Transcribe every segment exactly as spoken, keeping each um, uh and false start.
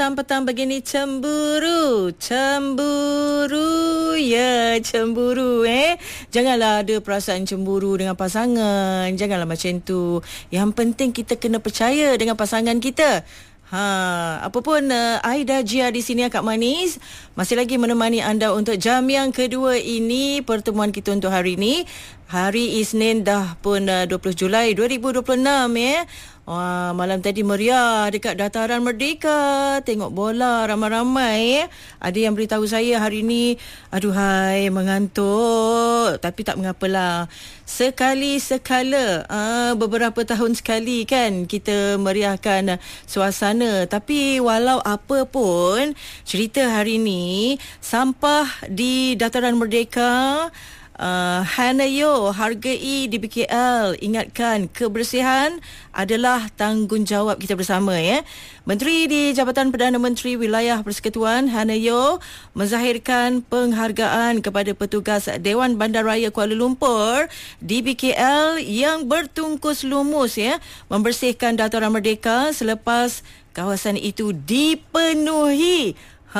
Petang-petang begini cemburu, cemburu, ya cemburu eh. Janganlah ada perasaan cemburu dengan pasangan. Janganlah macam tu. Yang penting kita kena percaya dengan pasangan kita. Ha, apapun uh, Aida Jia di sini Kak Manis masih lagi menemani anda untuk jam yang kedua ini. Pertemuan kita untuk hari ini, hari Isnin dah pun uh, dua puluh Julai dua ribu dua puluh enam ya. Wah, malam tadi meriah dekat Dataran Merdeka, tengok bola ramai-ramai. Ada yang beritahu saya hari ni, aduhai mengantuk, tapi tak mengapalah. Sekali sekala, uh, beberapa tahun sekali kan kita meriahkan suasana. Tapi walau apa pun, cerita hari ni sampah di Dataran Merdeka. Uh, Hanayo hargai di B K L, ingatkan kebersihan adalah tanggungjawab kita bersama ya. Menteri di Jabatan Perdana Menteri Wilayah Persekutuan Hanayo menzahirkan penghargaan kepada petugas Dewan Bandaraya Kuala Lumpur D B K L yang bertungkus lumus ya membersihkan Dataran Merdeka selepas kawasan itu dipenuhi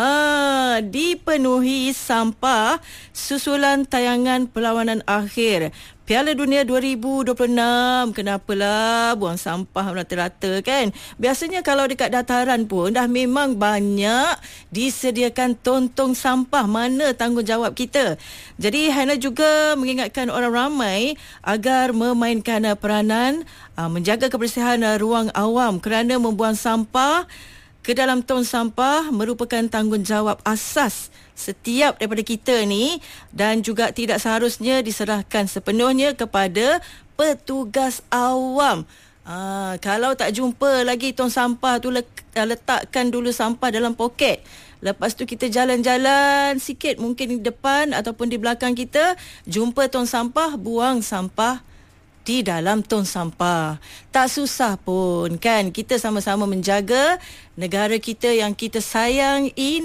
Ha, dipenuhi sampah susulan tayangan perlawanan akhir Piala Dunia dua ribu dua puluh enam. Kenapalah buang sampah rata-rata kan? Biasanya kalau dekat dataran pun dah memang banyak disediakan tontong sampah. Mana tanggungjawab kita? Jadi Hana juga mengingatkan orang ramai agar memainkan peranan aa, menjaga kebersihan aa, ruang awam kerana membuang sampah ke dalam tong sampah merupakan tanggungjawab asas setiap daripada kita ni dan juga tidak seharusnya diserahkan sepenuhnya kepada petugas awam. Ah, kalau tak jumpa lagi tong sampah tu, letakkan dulu sampah dalam poket. Lepas tu kita jalan-jalan sikit mungkin di depan ataupun di belakang kita, jumpa tong sampah, buang sampah di dalam tong sampah. Tak susah pun kan, kita sama-sama menjaga negara kita yang kita sayang ini.